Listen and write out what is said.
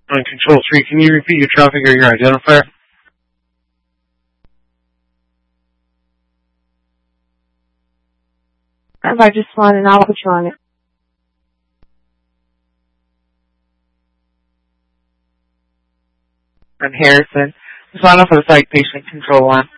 On Control 3, can you repeat your traffic or your identifier? I just want an I'll put you on it. I'm Harrison. Just want for the psych patient Control 1.